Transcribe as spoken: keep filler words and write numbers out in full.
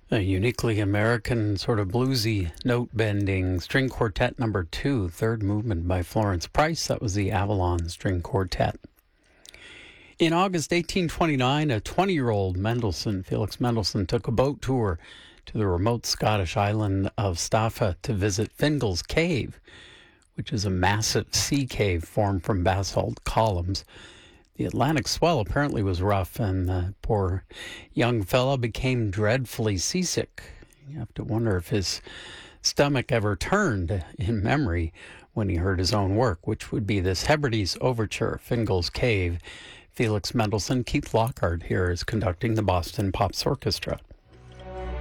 A uniquely American, sort of bluesy, note-bending string quartet number two, third movement by Florence Price. That was the Avalon String Quartet. In August eighteen twenty-nine, a twenty-year-old Mendelssohn, Felix Mendelssohn, took a boat tour to the remote Scottish island of Staffa to visit Fingal's Cave, which is a massive sea cave formed from basalt columns. The Atlantic swell apparently was rough, and the poor young fellow became dreadfully seasick. You have to wonder if his stomach ever turned in memory when he heard his own work, which would be this Hebrides Overture, Fingal's Cave. Felix Mendelssohn. Keith Lockhart here is conducting the Boston Pops Orchestra.